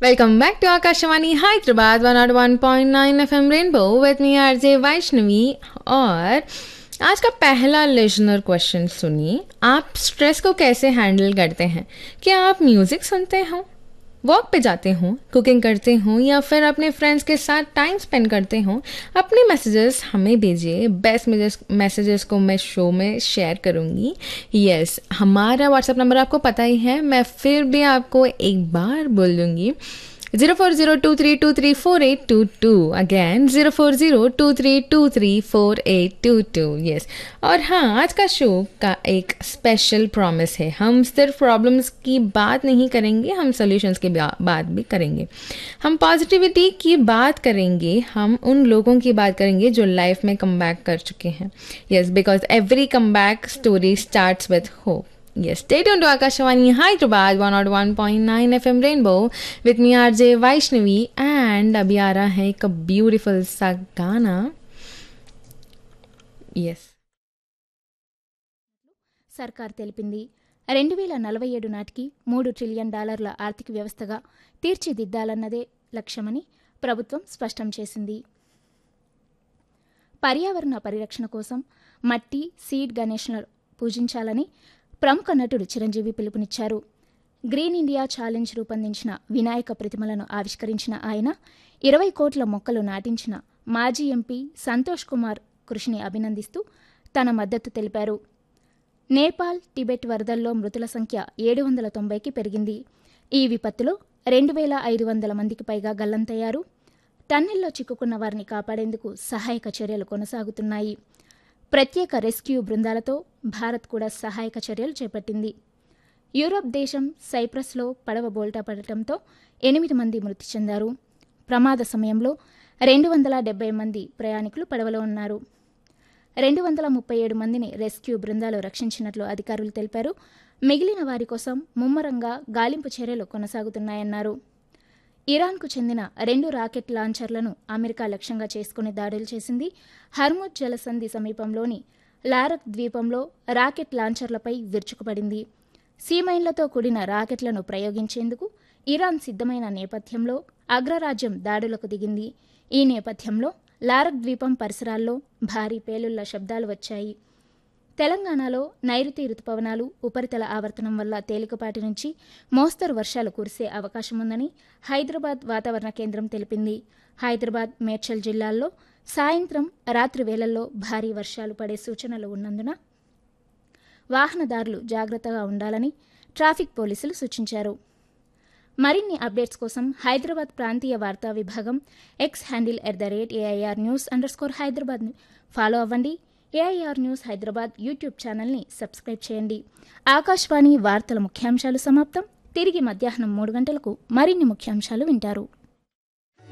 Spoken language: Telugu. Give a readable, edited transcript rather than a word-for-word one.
Welcome back to Akashvani Hyderabad 101.9 FM Rainbow with me RJ Vaishnavi. और आज का पहला लिसनर क्वेश्चन सुनिए। आप स्ट्रेस को कैसे हैंडल करते हैं? क्या आप म्यूज़िक सुनते हो, वॉक पे जाते हो, कुकिंग करते हो या फिर अपने फ्रेंड्स के साथ टाइम स्पेंड करते हो? अपने मैसेजेस हमें भेजिए। बेस्ट मैसेजेस को मैं शो में शेयर करूँगी। यस, हमारा व्हाट्सएप नंबर आपको पता ही है, मैं फिर भी आपको एक बार बोल दूँगी। 0402323482 अगेन 0402323482 यस। और हाँ, आज का शो का एक स्पेशल प्रॉमिस है। हम सिर्फ प्रॉब्लम्स की बात नहीं करेंगे, हम सॉल्यूशंस की बात भी करेंगे। हम पॉजिटिविटी की बात करेंगे, हम उन लोगों की बात करेंगे जो लाइफ में कमबैक कर चुके हैं। Yes, because every comeback story starts with hope. Yes, stay tuned to Akashvani Hyderabad 101.9 FM Rainbow with me RJ Vaishnavi and अभी आ रहा है एक ब्यूटीफुल सा गाना। Yes. సర్కార్ తెలిపింది 2047 నాటికి $3 ట్రిలియన్ ఆర్థిక వ్యవస్థగా తీర్చిదిద్దాలన్నదే లక్ష్యమని ప్రభుత్వం స్పష్టం చేసింది. పర్యావరణ పరిరక్షణ కోసం మట్టి సీడ్ గణేష్ను పూజించాలని ప్రముఖ నటుడు చిరంజీవి పిలుపునిచ్చారు. గ్రీన్ ఇండియా ఛాలెంజ్ రూపొందించిన వినాయక ప్రతిమలను ఆవిష్కరించిన ఆయన 20 కోట్ల మొక్కలు నాటించిన మాజీ ఎంపీ సంతోష్ కుమార్ కృషిని అభినందిస్తూ తన మద్దతు తెలిపారు. నేపాల్, టిబెట్ వరదల్లో మృతుల సంఖ్య 790కి పెరిగింది. ఈ విపత్తులో 2500 మందికి పైగా గల్లంతయ్యారు. టన్నెల్లో చిక్కుకున్న వారిని కాపాడేందుకు సహాయక చర్యలు కొనసాగుతున్నాయి. ప్రత్యేక రెస్క్యూ బృందాలతో భారత్ కూడా సహాయక చర్యలు చేపట్టింది. యూరప్ దేశం సైప్రస్లో పడవ బోల్తా పడటంతో 8 మంది మృతి చెందారు. ప్రమాద సమయంలో 270 మంది ప్రయాణికులు పడవలో ఉన్నారు. 237 మందిని రెస్క్యూ బృందాలు రక్షించినట్లు అధికారులు తెలిపారు. మిగిలిన వారి కోసం ముమ్మరంగా గాలింపు చర్యలు కొనసాగుతున్నాయన్నారు. ఇరాన్కు చెందిన 2 రాకెట్ లాంచర్లను అమెరికా లక్ష్యంగా చేసుకుని దాడులు చేసింది. హర్ముజ్ జలసంధి సమీపంలోని లారక్ ద్వీపంలో రాకెట్ లాంచర్లపై విరుచుకుపడింది. సీమైన్లతో కూడిన రాకెట్లను ప్రయోగించేందుకు ఇరాన్ సిద్ధమైన నేపథ్యంలో అగ్రరాజ్యం దాడులకు దిగింది. ఈ నేపథ్యంలో లారక్ ద్వీపం పరిసరాల్లో భారీ పేలుళ్ల శబ్దాలు వచ్చాయి. తెలంగాణలో నైరుతి రుతుపవనాలు ఉపరితల ఆవర్తనం వల్ల తేలికపాటి నుంచి మోస్తరు వర్షాలు కురిసే అవకాశముందని హైదరాబాద్ వాతావరణ కేంద్రం తెలిపింది. హైదరాబాద్, మేడ్చల్ జిల్లాల్లో సాయంత్రం, రాత్రి వేళల్లో భారీ వర్షాలు పడే సూచనలు ఉన్నందున వాహనదారులు జాగ్రత్తగా ఉండాలని ట్రాఫిక్ పోలీసులు సూచించారు. మరిన్ని అప్డేట్స్ కోసం హైదరాబాద్ ప్రాంతీయ వార్తా విభాగం X handle @AIR News_Hyderabad follow అవ్వండి. AIR న్యూస్ హైదరాబాద్ యూట్యూబ్ ఛానల్ని సబ్స్క్రైబ్ చేయండి. ఆకాశవాణి వార్తల ముఖ్యాంశాలు సమాప్తం. తిరిగి మధ్యాహ్నం 3 గంటలకు మరిన్ని ముఖ్యాంశాలు వింటారు.